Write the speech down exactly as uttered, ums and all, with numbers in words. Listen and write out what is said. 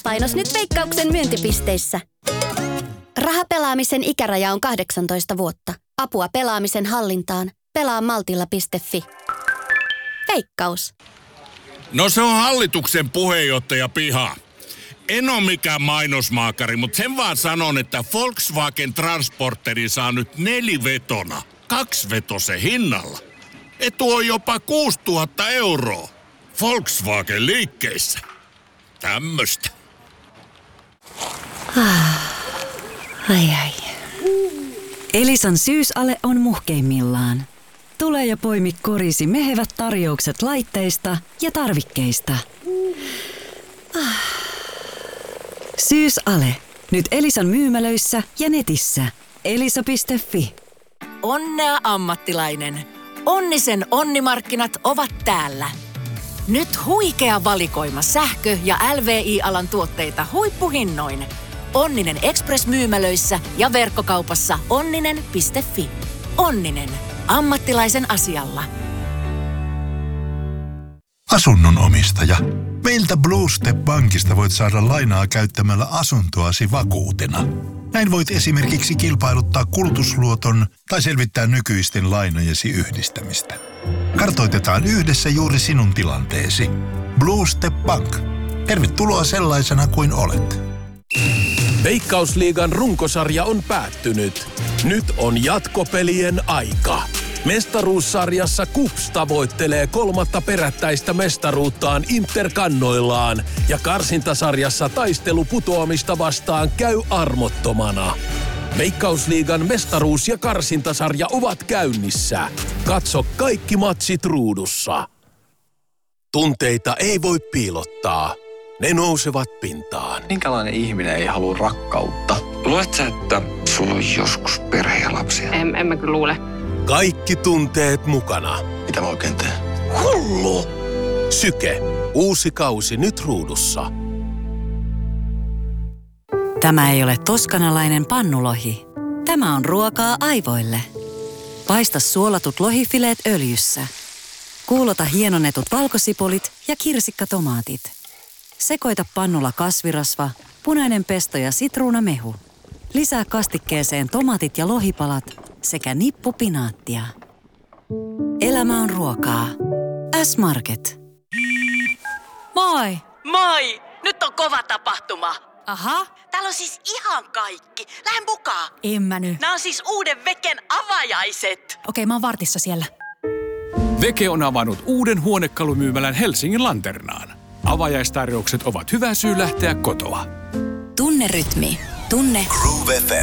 Painos nyt Veikkauksen myyntipisteissä. Rahapelaamisen ikäraja on kahdeksantoista vuotta. Apua pelaamisen hallintaan. Pelaa maltilla piste fi. Veikkaus. No se on hallituksen puheenjohtaja Piha. En ole mikään mainosmaakari, mutta sen vaan sanon, että Volkswagen Transporteri saa nyt nelivetona. Kaksivetosen hinnalla. Etu on jopa kuusituhatta euroa. Volkswagen liikkeissä. Tämmöstä. Ai ai. Elisan syysale on muhkeimmillaan. Tule ja poimi korisi mehevät tarjoukset laitteista ja tarvikkeista. Syysale. Nyt Elisan myymälöissä ja netissä. elisa piste fi. Onnea ammattilainen. Onnisen onnimarkkinat ovat täällä. Nyt huikea valikoima sähkö- ja L V I-alan tuotteita huippuhinnoin. Onninen Express-myymälöissä ja verkkokaupassa onninen piste fi. Onninen. Ammattilaisen asialla. Asunnon omistaja. Meiltä Blue Step Bankista voit saada lainaa käyttämällä asuntoasi vakuutena. Näin voit esimerkiksi kilpailuttaa kulutusluoton tai selvittää nykyisten lainojesi yhdistämistä. Kartoitetaan yhdessä juuri sinun tilanteesi. Blue Step Bank. Tervetuloa sellaisena kuin olet. Veikkausliigan runkosarja on päättynyt. Nyt on jatkopelien aika. Mestaruussarjassa KuPS tavoittelee kolmatta perättäistä mestaruuttaan Inter-kannoillaan ja karsintasarjassa taistelu putoamista vastaan käy armottomana. Veikkausliigan mestaruus- ja karsintasarja ovat käynnissä. Katso kaikki matsit ruudussa. Tunteita ei voi piilottaa. Ne nousevat pintaan. Minkälainen ihminen ei halua rakkautta? Luuletko sä, että sulla on joskus perhe ja lapsia? En, en mä kyllä luule. Kaikki tunteet mukana. Mitä mä oikein teen? Hullu! Syke. Uusi kausi nyt ruudussa. Tämä ei ole toskanalainen pannulohi. Tämä on ruokaa aivoille. Paista suolatut lohifileet öljyssä. Kuulota hienonnetut valkosipulit ja kirsikkatomaatit. Sekoita pannulla kasvirasva, punainen pesto ja sitruunamehu. Lisää kastikkeeseen tomaatit ja lohipalat sekä nippu pinaattia. Elämä on ruokaa. S-Market. Moi! Moi! Nyt on kova tapahtuma. Aha. Täällä on siis ihan kaikki. Lähden mukaan. En mä nyt. Nämä on siis uuden Veken avajaiset. Okei, mä oon vartissa siellä. Veke on avannut uuden huonekalumyymälän Helsingin Lanternaan. Avajaistarjoukset ovat hyvä syy lähteä kotoa. Tunne rytmi. Tunne Groove F M.